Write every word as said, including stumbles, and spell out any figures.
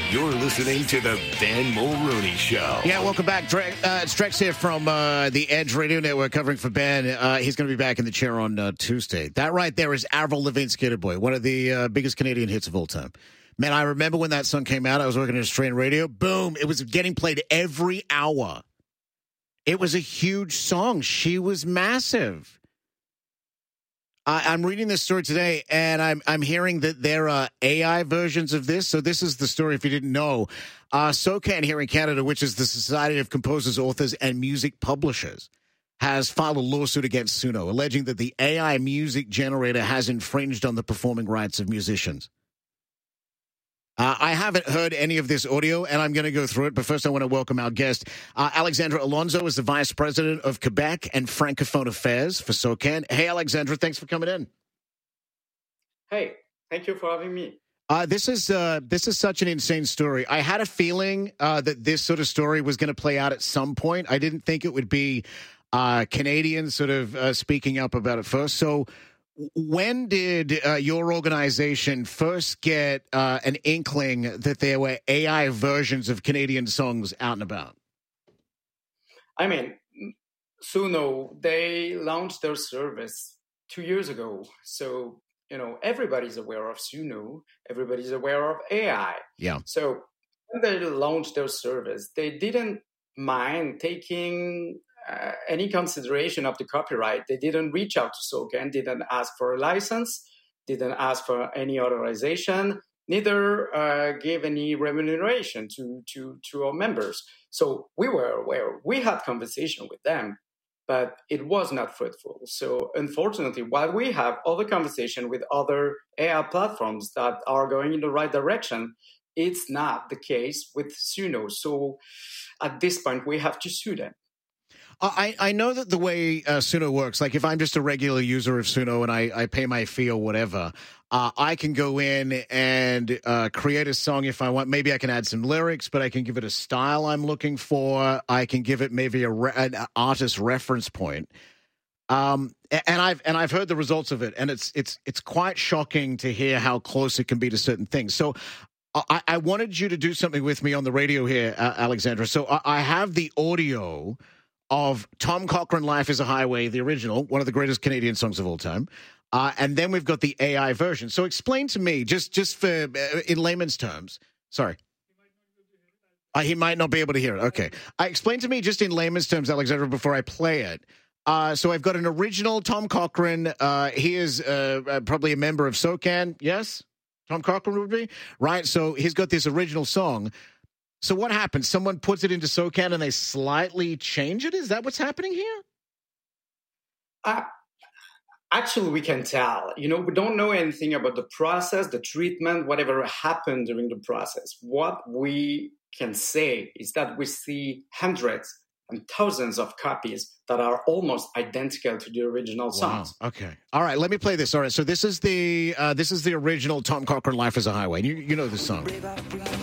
You're listening to the Ben Mulrooney Show. Yeah, welcome back. Dre, uh, it's Drex here from uh, the Edge Radio Network covering for Ben. Uh, he's going to be back in the chair on uh, Tuesday. That right there is Avril Lavigne's Skater Boy, one of the uh, biggest Canadian hits of all time. Man, I remember when that song came out. I was working at Australian radio. Boom. It was getting played every hour. It was a huge song. She was massive. I, I'm reading this story today, and I'm I'm hearing that there are A I versions of this. So this is the story, if you didn't know. Uh, SOCAN here in Canada, which is the Society of Composers, Authors, and Music Publishers, has filed a lawsuit against Suno, alleging that the A I music generator has infringed on the performing rights of musicians. Uh, I haven't heard any of this audio, and I'm going to go through it. But first, I want to welcome our guest. Uh, Alexandra Alonso is the Vice President of Quebec and Francophone Affairs for SOCAN. Hey, Alexandra, thanks for coming in. Hey, thank you for having me. Uh, this is uh, this is such an insane story. I had a feeling uh, that this sort of story was going to play out at some point. I didn't think it would be uh, Canadians sort of uh, speaking up about it first. So when did uh, your organization first get uh, an inkling that there were A I versions of Canadian songs out and about? I mean, Suno, they launched their service two years ago. So, you know, everybody's aware of Suno. Everybody's aware of A I. Yeah. So when they launched their service, they didn't mind taking Uh, any consideration of the copyright. They didn't reach out to SOCAN, didn't ask for a license, didn't ask for any authorization, neither uh, gave any remuneration to, to, to our members. So we were aware. We had conversation with them, but it was not fruitful. So unfortunately, while we have other conversation with other A I platforms that are going in the right direction, it's not the case with Suno. So at this point, we have to sue them. I, I know that the way uh, Suno works, like if I'm just a regular user of Suno and I, I pay my fee or whatever, uh, I can go in and uh, create a song if I want. Maybe I can add some lyrics, but I can give it a style I'm looking for. I can give it maybe a re- an artist reference point. Um, and I've and I've heard the results of it, and it's it's it's quite shocking to hear how close it can be to certain things. So I, I wanted you to do something with me on the radio here, uh, Alexandra. So I, I have the audio of Tom Cochrane, Life is a Highway, the original, one of the greatest Canadian songs of all time. Uh, and then we've got the A I version. So explain to me, just just for uh, in layman's terms, sorry. Uh, he might not be able to hear it. Okay. Uh, explain to me just in layman's terms, Alexandra, before I play it. Uh, so I've got an original Tom Cochrane. Uh, he is uh, uh, probably a member of SOCAN, yes? Tom Cochrane would be? Right, so he's got this original song. So what happens? Someone puts it into SOCAN and they slightly change it? Is that what's happening here? Uh, actually, we can tell. You know, we don't know anything about the process, the treatment, whatever happened during the process. What we can say is that we see hundreds and thousands of copies that are almost identical to the original songs. Wow. Okay. All right. Let me play this. All right. So this is the uh, this is the original Tom Cochrane, Life is a Highway. You you know this song.